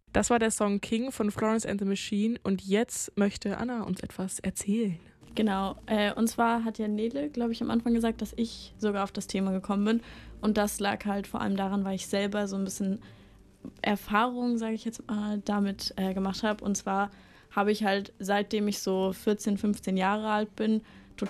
Das war der Song King von Florence and the Machine und jetzt möchte Anna uns etwas erzählen. Genau, und zwar hat ja Nele, glaube ich, am Anfang gesagt, dass ich sogar auf das Thema gekommen bin und das lag halt vor allem daran, weil ich selber so ein bisschen Erfahrung, sage ich jetzt mal, damit gemacht habe. Und zwar habe ich halt, seitdem ich so 14, 15 Jahre alt bin,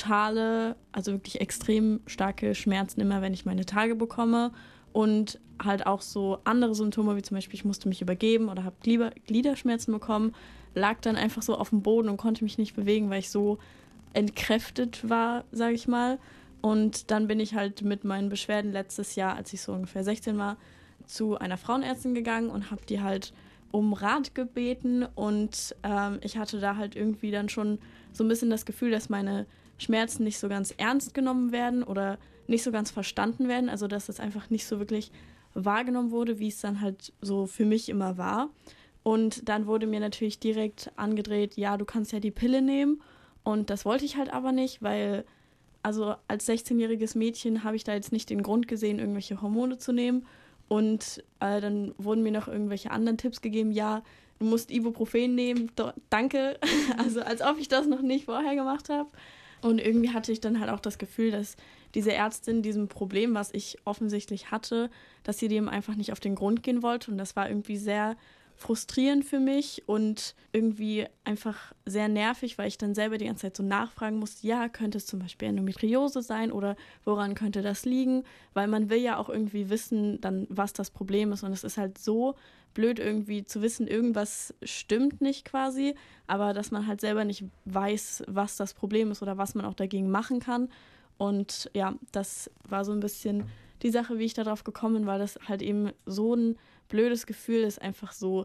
also wirklich extrem starke Schmerzen immer, wenn ich meine Tage bekomme und halt auch so andere Symptome, wie zum Beispiel ich musste mich übergeben oder habe Gliederschmerzen bekommen, lag dann einfach so auf dem Boden und konnte mich nicht bewegen, weil ich so entkräftet war, sage ich mal. Und dann bin ich halt mit meinen Beschwerden letztes Jahr, als ich so ungefähr 16 war, zu einer Frauenärztin gegangen und habe die halt um Rat gebeten und ich hatte da halt irgendwie dann schon so ein bisschen das Gefühl, dass meine Schmerzen nicht so ganz ernst genommen werden oder nicht so ganz verstanden werden, also dass es einfach nicht so wirklich wahrgenommen wurde, wie es dann halt so für mich immer war. Und dann wurde mir natürlich direkt angedreht, ja, du kannst ja die Pille nehmen und das wollte ich halt aber nicht, weil also als 16-jähriges Mädchen habe ich da jetzt nicht den Grund gesehen, irgendwelche Hormone zu nehmen. Und dann wurden mir noch irgendwelche anderen Tipps gegeben. Ja, du musst Ibuprofen nehmen. Danke. Also als ob ich das noch nicht vorher gemacht habe. Und irgendwie hatte ich dann halt auch das Gefühl, dass diese Ärztin diesem Problem, was ich offensichtlich hatte, dass sie dem einfach nicht auf den Grund gehen wollte. Und das war irgendwie sehr frustrierend für mich und irgendwie einfach sehr nervig, weil ich dann selber die ganze Zeit so nachfragen musste, ja, könnte es zum Beispiel Endometriose sein oder woran könnte das liegen? Weil man will ja auch irgendwie wissen, dann, was das Problem ist und es ist halt so blöd irgendwie zu wissen, irgendwas stimmt nicht quasi, aber dass man halt selber nicht weiß, was das Problem ist oder was man auch dagegen machen kann und ja, das war so ein bisschen die Sache, wie ich darauf gekommen bin, weil das halt eben so ein blödes Gefühl ist, einfach so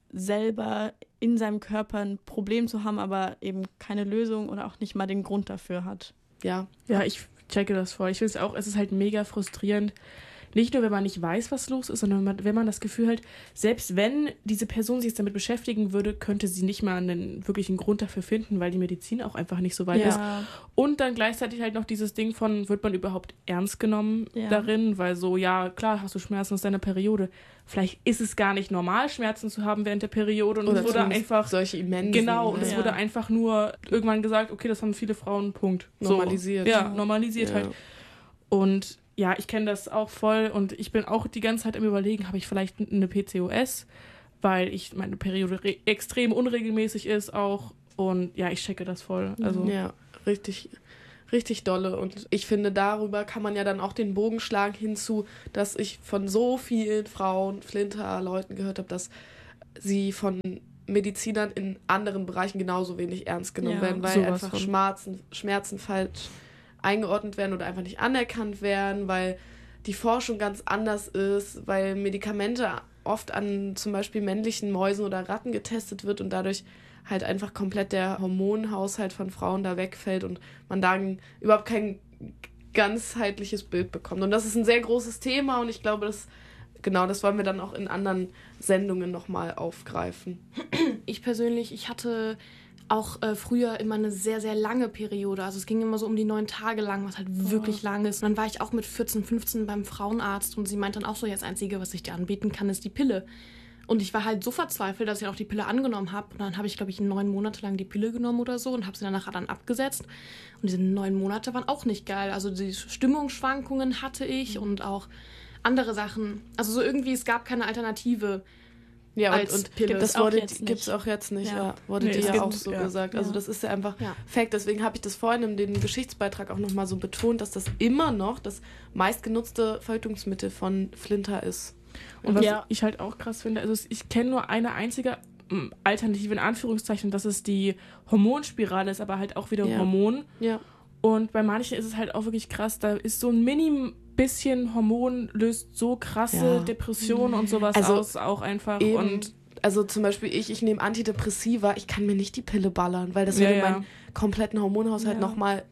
selber in seinem Körper ein Problem zu haben, aber eben keine Lösung oder auch nicht mal den Grund dafür hat. Ja, ich checke das voll. Ich finde es auch, es ist halt mega frustrierend. Nicht nur, wenn man nicht weiß, was los ist, sondern wenn man das Gefühl hat, selbst wenn diese Person sich jetzt damit beschäftigen würde, könnte sie nicht mal einen wirklichen Grund dafür finden, weil die Medizin auch einfach nicht so weit ist. Und dann gleichzeitig halt noch dieses Ding von, wird man überhaupt ernst genommen darin? Weil so, ja, klar, hast du Schmerzen aus deiner Periode. Vielleicht ist es gar nicht normal, Schmerzen zu haben während der Periode. Und es wurde einfach solche immensen. Genau, und es wurde einfach nur irgendwann gesagt, okay, das haben viele Frauen, Punkt. Normalisiert. So, ja, normalisiert halt. Und ja, ich kenne das auch voll und ich bin auch die ganze Zeit im Überlegen, habe ich vielleicht eine PCOS, weil meine Periode extrem unregelmäßig ist auch und ja, ich checke das voll. Also ja, richtig, richtig dolle und ich finde, darüber kann man ja dann auch den Bogen schlagen hinzu, dass ich von so vielen Frauen, Flinter-Leuten gehört habe, dass sie von Medizinern in anderen Bereichen genauso wenig ernst genommen werden, weil einfach Schmerzen falsch eingeordnet werden oder einfach nicht anerkannt werden, weil die Forschung ganz anders ist, weil Medikamente oft an zum Beispiel männlichen Mäusen oder Ratten getestet wird und dadurch halt einfach komplett der Hormonhaushalt von Frauen da wegfällt und man da überhaupt kein ganzheitliches Bild bekommt. Und das ist ein sehr großes Thema und ich glaube, das wollen wir dann auch in anderen Sendungen nochmal aufgreifen. Ich persönlich, hatte auch früher immer eine sehr, sehr lange Periode. Also es ging immer so um die 9 Tage lang, was halt wirklich lang ist. Und dann war ich auch mit 14, 15 beim Frauenarzt und sie meint dann auch so, ja, das Einzige, was ich dir anbieten kann, ist die Pille. Und ich war halt so verzweifelt, dass ich auch die Pille angenommen habe. Und dann habe ich, glaube ich, 9 Monate lang die Pille genommen oder so und habe sie danach dann abgesetzt. Und diese 9 Monate waren auch nicht geil. Also die Stimmungsschwankungen hatte ich und auch andere Sachen. Also so irgendwie, es gab keine Alternative. Ja, und Pille. Das gibt es auch jetzt nicht. Ja. Wurde dir ja auch so gesagt. Also das ist ja einfach Fakt. Deswegen habe ich das vorhin in dem Geschichtsbeitrag auch nochmal so betont, dass das immer noch das meistgenutzte Verhütungsmittel von Flinter ist. Und was ich halt auch krass finde, also ich kenne nur eine einzige Alternative in Anführungszeichen, dass es die Hormonspirale ist, aber halt auch wieder Hormon. Ja. Und bei manchen ist es halt auch wirklich krass, da ist so ein bisschen Hormon löst so krasse Depressionen und sowas aus, auch einfach. Eben. Und also zum Beispiel ich nehme Antidepressiva, ich kann mir nicht die Pille ballern, weil das würde meinen kompletten Hormonhaushalt nochmal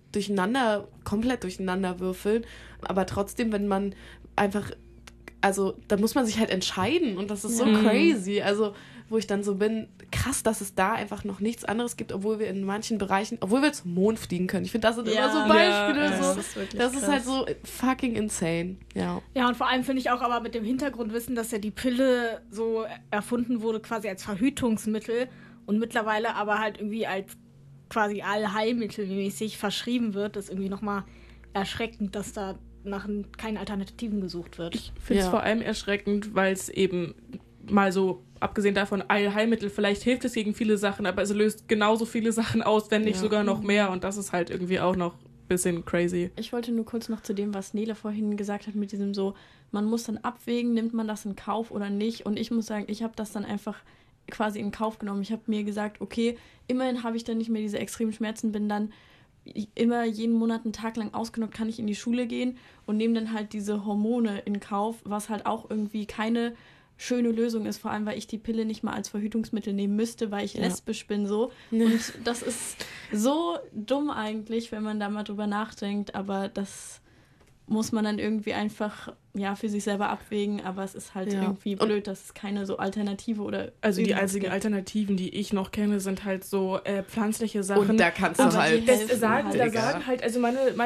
komplett durcheinander würfeln. Aber trotzdem, wenn man einfach, also da muss man sich halt entscheiden und das ist so crazy. Also wo ich dann so bin, krass, dass es da einfach noch nichts anderes gibt, obwohl wir in manchen Bereichen, obwohl wir zum Mond fliegen können. Ich finde, das sind immer so Beispiele. Das ist halt so fucking insane. Ja, und vor allem finde ich auch aber mit dem Hintergrundwissen, dass ja die Pille so erfunden wurde quasi als Verhütungsmittel und mittlerweile aber halt irgendwie als quasi allheilmittelmäßig verschrieben wird, ist irgendwie nochmal erschreckend, dass da nach keinen Alternativen gesucht wird. Ich finde es vor allem erschreckend, weil es eben mal so, abgesehen davon, Allheilmittel, vielleicht hilft es gegen viele Sachen, aber es löst genauso viele Sachen aus, wenn nicht sogar noch mehr, und das ist halt irgendwie auch noch ein bisschen crazy. Ich wollte nur kurz noch zu dem, was Nele vorhin gesagt hat, mit diesem so, man muss dann abwägen, nimmt man das in Kauf oder nicht, und ich muss sagen, ich habe das dann einfach quasi in Kauf genommen. Ich habe mir gesagt, okay, immerhin habe ich dann nicht mehr diese extremen Schmerzen, bin dann immer jeden Monat einen Tag lang ausgenockt, kann ich in die Schule gehen und nehme dann halt diese Hormone in Kauf, was halt auch irgendwie keine schöne Lösung ist, vor allem, weil ich die Pille nicht mal als Verhütungsmittel nehmen müsste, weil ich lesbisch bin, so. Und das ist so dumm eigentlich, wenn man da mal drüber nachdenkt, aber das muss man dann irgendwie einfach für sich selber abwägen, aber es ist halt irgendwie blöd, dass es keine so Alternative oder... Also die einzigen Alternativen, die ich noch kenne, sind halt so pflanzliche Sachen. Und da kannst du halt... sagen halt, also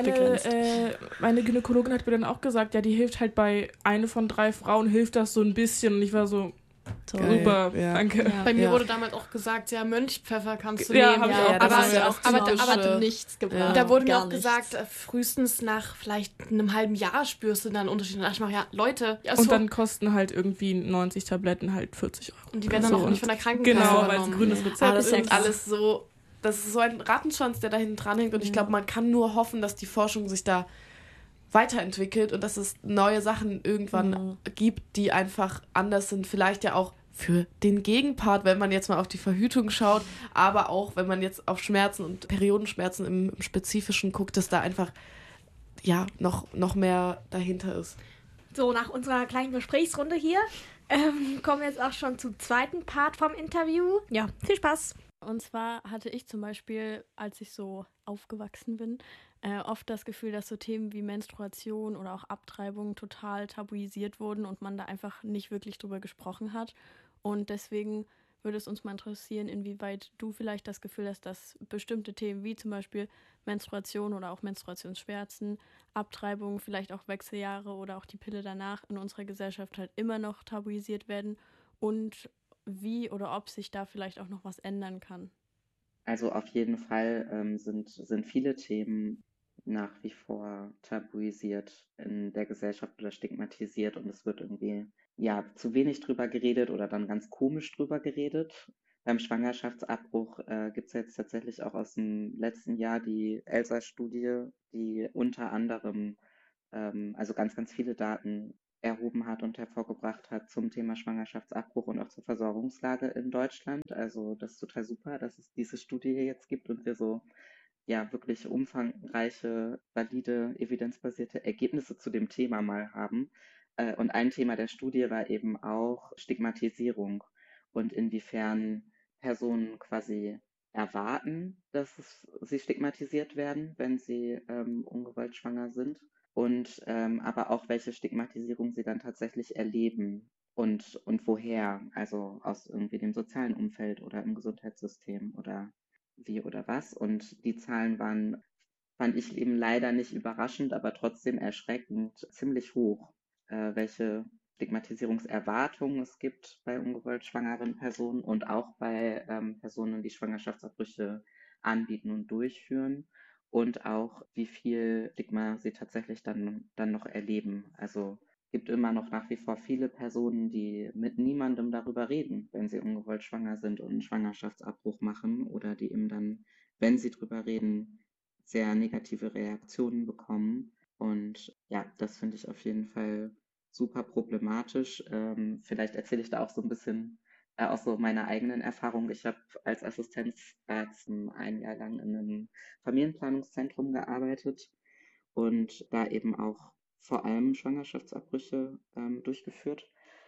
meine Gynäkologin hat mir dann auch gesagt, ja, die hilft halt bei 1 von 3 Frauen, hilft das so ein bisschen, und ich war so... Super, danke. Ja. Bei mir wurde damals auch gesagt, ja, Mönchpfeffer kannst du nehmen. Nehmen. Aber nichts gebracht. Da wurde mir auch gesagt, frühestens nach vielleicht einem halben Jahr spürst du dann einen Unterschied. Und da dachte ich mir, Leute. Und dann kosten halt irgendwie 90 Tabletten halt 40 €. Und die werden dann auch nicht von der Krankenkasse übernommen. Genau, weil es grünes Rezept ist. Das ist alles so, das ist so ein Rattenschwanz, der da hinten dran hängt. Und ich glaube, man kann nur hoffen, dass die Forschung sich da weiterentwickelt und dass es neue Sachen irgendwann gibt, die einfach anders sind. Vielleicht ja auch für den Gegenpart, wenn man jetzt mal auf die Verhütung schaut, aber auch, wenn man jetzt auf Schmerzen und Periodenschmerzen im Spezifischen guckt, dass da einfach noch mehr dahinter ist. So, nach unserer kleinen Gesprächsrunde hier kommen wir jetzt auch schon zum zweiten Part vom Interview. Ja, viel Spaß. Und zwar hatte ich zum Beispiel, als ich so aufgewachsen bin, oft das Gefühl, dass so Themen wie Menstruation oder auch Abtreibung total tabuisiert wurden und man da einfach nicht wirklich drüber gesprochen hat. Und deswegen würde es uns mal interessieren, inwieweit du vielleicht das Gefühl hast, dass bestimmte Themen wie zum Beispiel Menstruation oder auch Menstruationsschmerzen, Abtreibung, vielleicht auch Wechseljahre oder auch die Pille danach in unserer Gesellschaft halt immer noch tabuisiert werden und wie oder ob sich da vielleicht auch noch was ändern kann. Also auf jeden Fall sind viele Themen nach wie vor tabuisiert in der Gesellschaft oder stigmatisiert, und es wird irgendwie zu wenig drüber geredet oder dann ganz komisch drüber geredet. Beim Schwangerschaftsabbruch gibt es jetzt tatsächlich auch aus dem letzten Jahr die ELSA-Studie, die unter anderem also ganz, ganz viele Daten erhoben hat und hervorgebracht hat zum Thema Schwangerschaftsabbruch und auch zur Versorgungslage in Deutschland. Also das ist total super, dass es diese Studie hier jetzt gibt und wir so wirklich umfangreiche, valide, evidenzbasierte Ergebnisse zu dem Thema mal haben. Und ein Thema der Studie war eben auch Stigmatisierung und inwiefern Personen quasi erwarten, dass sie stigmatisiert werden, wenn sie ungewollt schwanger sind, und aber auch welche Stigmatisierung sie dann tatsächlich erleben und woher, also aus irgendwie dem sozialen Umfeld oder im Gesundheitssystem oder wie oder was. Und die Zahlen fand ich eben leider nicht überraschend, aber trotzdem erschreckend ziemlich hoch, welche Stigmatisierungserwartungen es gibt bei ungewollt schwangeren Personen und auch bei Personen, die Schwangerschaftsabbrüche anbieten und durchführen, und auch wie viel Stigma sie tatsächlich dann noch erleben. Also es gibt immer noch nach wie vor viele Personen, die mit niemandem darüber reden, wenn sie ungewollt schwanger sind und einen Schwangerschaftsabbruch machen, oder die eben dann, wenn sie drüber reden, sehr negative Reaktionen bekommen. Und das finde ich auf jeden Fall super problematisch. Vielleicht erzähle ich da auch so ein bisschen aus so meiner eigenen Erfahrung. Ich habe als Assistenzarzt 1 Jahr lang in einem Familienplanungszentrum gearbeitet und da eben auch vor allem Schwangerschaftsabbrüche durchgeführt.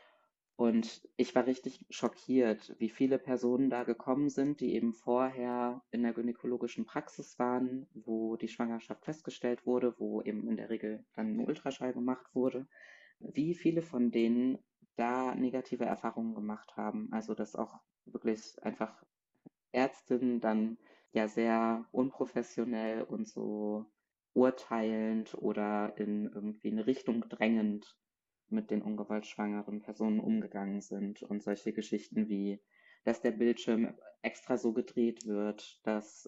Und ich war richtig schockiert, wie viele Personen da gekommen sind, die eben vorher in der gynäkologischen Praxis waren, wo die Schwangerschaft festgestellt wurde, wo eben in der Regel dann ein Ultraschall gemacht wurde. Wie viele von denen da negative Erfahrungen gemacht haben. Also dass auch wirklich einfach Ärztinnen dann ja sehr unprofessionell und so urteilend oder in irgendwie eine Richtung drängend mit den ungewollt schwangeren Personen umgegangen sind und solche Geschichten wie, dass der Bildschirm extra so gedreht wird,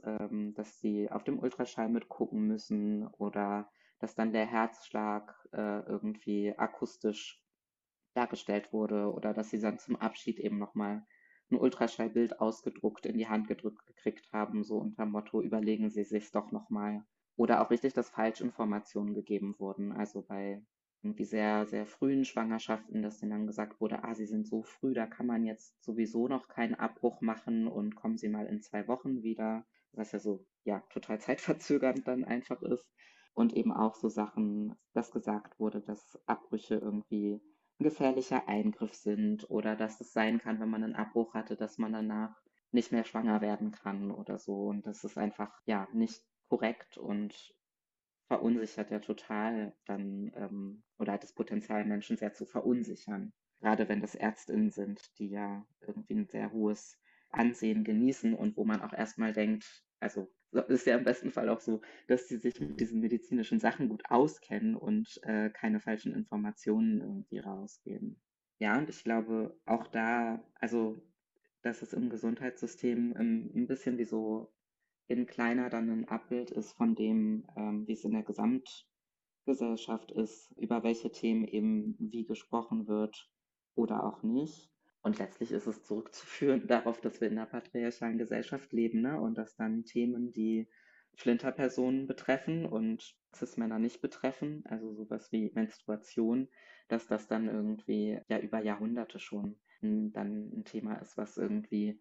dass sie auf dem Ultraschall mitgucken müssen oder dass dann der Herzschlag irgendwie akustisch dargestellt wurde oder dass sie dann zum Abschied eben nochmal ein Ultraschallbild ausgedruckt in die Hand gedrückt gekriegt haben, so unter Motto, überlegen Sie sich's doch nochmal. Oder auch richtig, dass Falschinformationen gegeben wurden. Also bei irgendwie sehr, sehr frühen Schwangerschaften, dass denen dann gesagt wurde, Sie sind so früh, da kann man jetzt sowieso noch keinen Abbruch machen und kommen Sie mal in 2 Wochen wieder. Was ja so, ja, total zeitverzögernd dann einfach ist. Und eben auch so Sachen, dass gesagt wurde, dass Abbrüche irgendwie ein gefährlicher Eingriff sind oder dass es sein kann, wenn man einen Abbruch hatte, dass man danach nicht mehr schwanger werden kann oder so. Und das ist einfach ja nicht korrekt und verunsichert ja total dann oder hat das Potenzial, Menschen sehr zu verunsichern. Gerade wenn das Ärztinnen sind, die ja irgendwie ein sehr hohes Ansehen genießen und wo man auch erstmal denkt, also ist ja im besten Fall auch so, dass sie sich mit diesen medizinischen Sachen gut auskennen und keine falschen Informationen irgendwie rausgeben. Ja, und ich glaube auch da, also dass es im Gesundheitssystem ein bisschen wie so in kleiner dann ein Abbild ist von dem, wie es in der Gesamtgesellschaft ist, über welche Themen eben wie gesprochen wird oder auch nicht. Und letztlich ist es zurückzuführen darauf, dass wir in einer patriarchalen Gesellschaft leben, ne? Und dass dann Themen, die Flinterpersonen betreffen und Cis-Männer nicht betreffen, also sowas wie Menstruation, dass das dann irgendwie ja über Jahrhunderte schon dann ein Thema ist, was irgendwie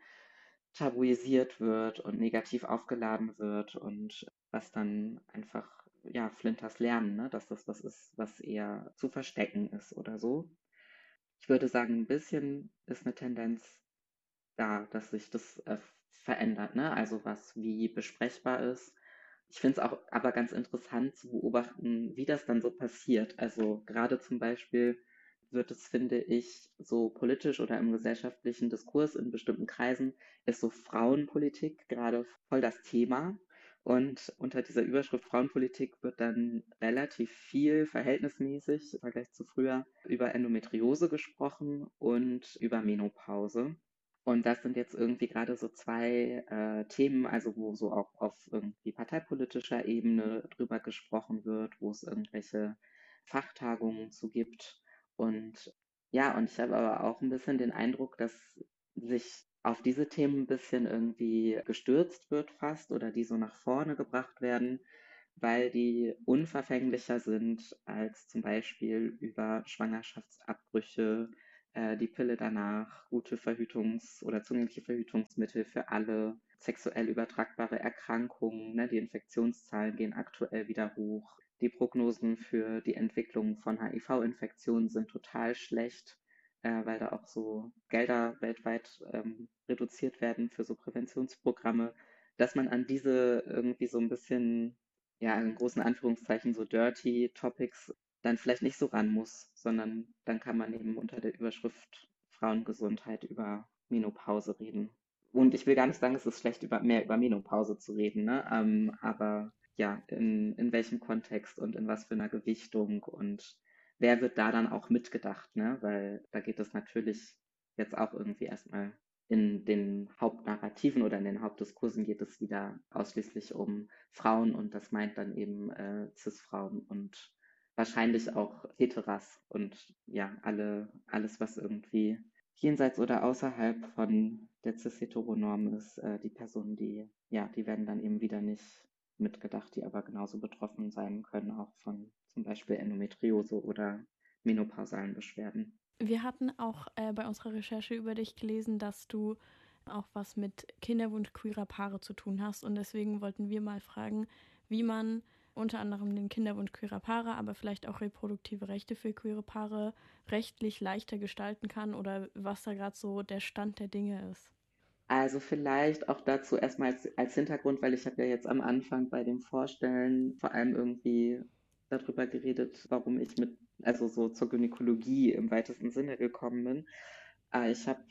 tabuisiert wird und negativ aufgeladen wird und was dann einfach, ja, Flinters lernen, ne? Dass das was ist, was eher zu verstecken ist oder so. Ich würde sagen, ein bisschen ist eine Tendenz da, dass sich das verändert, ne? Also was wie besprechbar ist. Ich finde es auch aber ganz interessant zu beobachten, wie das dann so passiert. Also gerade zum Beispiel wird es, finde ich, so politisch oder im gesellschaftlichen Diskurs in bestimmten Kreisen ist so Frauenpolitik gerade voll das Thema. Und unter dieser Überschrift Frauenpolitik wird dann relativ viel verhältnismäßig im Vergleich zu früher über Endometriose gesprochen und über Menopause. Und das sind jetzt irgendwie gerade so zwei Themen, also wo so auch auf irgendwie parteipolitischer Ebene drüber gesprochen wird, wo es irgendwelche Fachtagungen zu gibt. Und ja, und ich habe aber auch ein bisschen den Eindruck, dass sich auf diese Themen ein bisschen irgendwie gestürzt wird fast oder die so nach vorne gebracht werden, weil die unverfänglicher sind als zum Beispiel über Schwangerschaftsabbrüche, die Pille danach, gute oder zugängliche Verhütungsmittel für alle, sexuell übertragbare Erkrankungen, ne? Die Infektionszahlen gehen aktuell wieder hoch. Die Prognosen für die Entwicklung von HIV-Infektionen sind total schlecht, weil da auch so Gelder weltweit reduziert werden für so Präventionsprogramme, dass man an diese irgendwie so ein bisschen, ja, in großen Anführungszeichen so dirty Topics dann vielleicht nicht so ran muss, sondern dann kann man eben unter der Überschrift Frauengesundheit über Menopause reden. Und ich will gar nicht sagen, es ist schlecht, mehr über Menopause zu reden, ne? Aber ja, in welchem Kontext und in was für einer Gewichtung und wer wird da dann auch mitgedacht, ne? Weil da geht es natürlich jetzt auch irgendwie erstmal in den Hauptnarrativen oder in den Hauptdiskursen geht es wieder ausschließlich um Frauen und das meint dann eben Cis-Frauen und wahrscheinlich auch Heteras und ja, alles, was irgendwie jenseits oder außerhalb von der Cis-Heteronorm ist, die Personen, die werden dann eben wieder nicht mitgedacht, die aber genauso betroffen sein können, auch von zum Beispiel Endometriose oder menopausalen Beschwerden. Wir hatten auch bei unserer Recherche über dich gelesen, dass du auch was mit Kinderwunsch queerer Paare zu tun hast. Und deswegen wollten wir mal fragen, wie man unter anderem den Kinderwunsch queerer Paare, aber vielleicht auch reproduktive Rechte für queere Paare rechtlich leichter gestalten kann oder was da gerade so der Stand der Dinge ist. Also vielleicht auch dazu erstmal als Hintergrund, weil ich habe ja jetzt am Anfang bei dem Vorstellen vor allem irgendwie darüber geredet, warum ich mit also so zur Gynäkologie im weitesten Sinne gekommen bin. Ich habe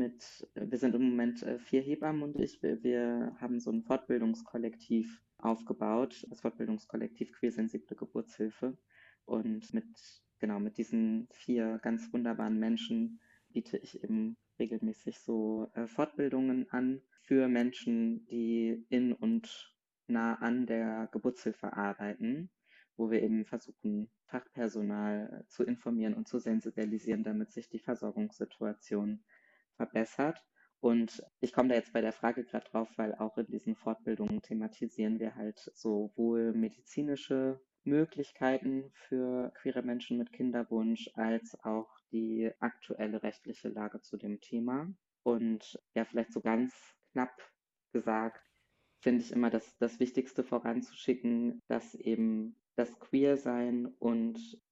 wir sind im Moment 4 Hebammen und wir haben so ein Fortbildungskollektiv aufgebaut, das Fortbildungskollektiv Queersensible Geburtshilfe. Und mit diesen 4 ganz wunderbaren Menschen biete ich eben regelmäßig so Fortbildungen an für Menschen, die in und nah an der Geburtshilfe arbeiten, wo wir eben versuchen, Fachpersonal zu informieren und zu sensibilisieren, damit sich die Versorgungssituation verbessert. Und ich komme da jetzt bei der Frage gerade drauf, weil auch in diesen Fortbildungen thematisieren wir halt sowohl medizinische Möglichkeiten für queere Menschen mit Kinderwunsch als auch die aktuelle rechtliche Lage zu dem Thema. Und ja, vielleicht so ganz knapp gesagt, finde ich immer das Wichtigste voranzuschicken, dass eben das Queersein und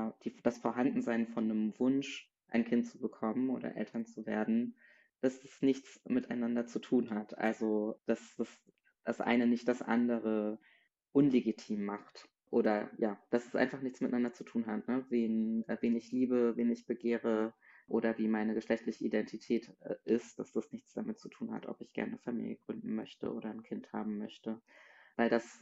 das Vorhandensein von einem Wunsch, ein Kind zu bekommen oder Eltern zu werden, dass es nichts miteinander zu tun hat. Also, dass das eine nicht das andere unlegitim macht. Oder ja, dass es einfach nichts miteinander zu tun hat, ne? Wen ich liebe, wen ich begehre oder wie meine geschlechtliche Identität ist, dass das nichts damit zu tun hat, ob ich gerne Familie gründen möchte oder ein Kind haben möchte. Weil das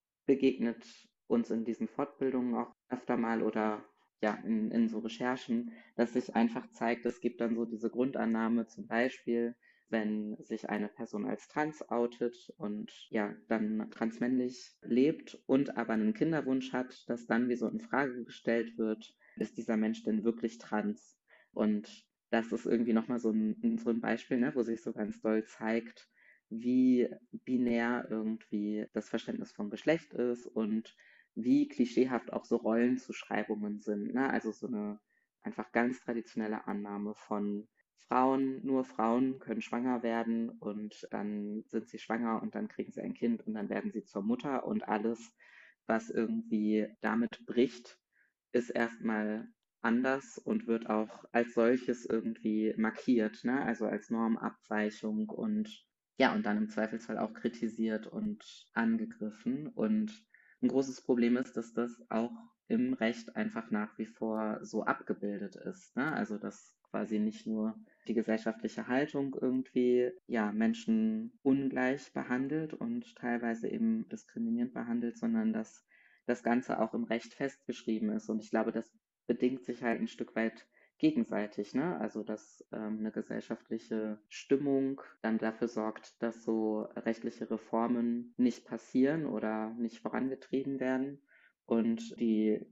begegnet uns in diesen Fortbildungen auch öfter mal oder ja, in so Recherchen, dass sich einfach zeigt, es gibt dann so diese Grundannahme, zum Beispiel, wenn sich eine Person als trans outet und ja, dann transmännlich lebt und aber einen Kinderwunsch hat, dass dann wie so in Frage gestellt wird, ist dieser Mensch denn wirklich trans? Und das ist irgendwie nochmal so ein Beispiel, ne, wo sich so ganz doll zeigt, wie binär irgendwie das Verständnis von Geschlecht ist und wie klischeehaft auch so Rollenzuschreibungen sind. Ne? Also so eine einfach ganz traditionelle Annahme von Frauen, nur Frauen können schwanger werden und dann sind sie schwanger und dann kriegen sie ein Kind und dann werden sie zur Mutter und alles, was irgendwie damit bricht, ist erstmal anders und wird auch als solches irgendwie markiert, ne? Also als Normabweichung und ja, und dann im Zweifelsfall auch kritisiert und angegriffen. Und ein großes Problem ist, dass das auch im Recht einfach nach wie vor so abgebildet ist, ne? Also dass quasi nicht nur die gesellschaftliche Haltung irgendwie ja Menschen ungleich behandelt und teilweise eben diskriminierend behandelt, sondern dass das Ganze auch im Recht festgeschrieben ist. Und ich glaube, das bedingt sich halt ein Stück weit gegenseitig, ne? Also dass eine gesellschaftliche Stimmung dann dafür sorgt, dass so rechtliche Reformen nicht passieren oder nicht vorangetrieben werden und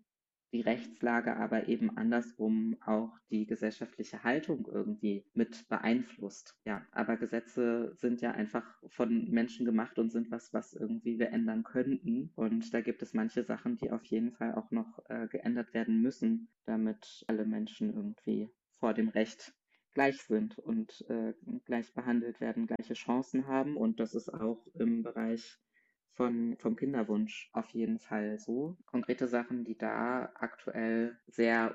die Rechtslage aber eben andersrum auch die gesellschaftliche Haltung irgendwie mit beeinflusst. Ja, aber Gesetze sind ja einfach von Menschen gemacht und sind was irgendwie wir ändern könnten. Und da gibt es manche Sachen, die auf jeden Fall auch noch geändert werden müssen, damit alle Menschen irgendwie vor dem Recht gleich sind und gleich behandelt werden, gleiche Chancen haben. Und das ist auch im Bereich vom Kinderwunsch auf jeden Fall so. Konkrete Sachen, die da aktuell sehr